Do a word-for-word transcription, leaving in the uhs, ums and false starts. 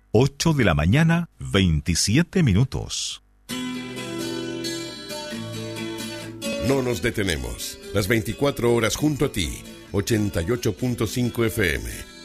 ocho de la mañana, veintisiete minutos. No nos detenemos. Las veinticuatro horas junto a ti. ochenta y ocho punto cinco F M.